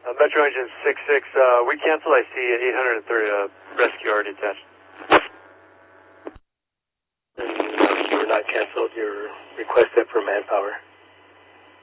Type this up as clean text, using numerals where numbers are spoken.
Metro Engine 66, we cancel. I see 830 rescue already attached. You were not canceled. You're requested for manpower.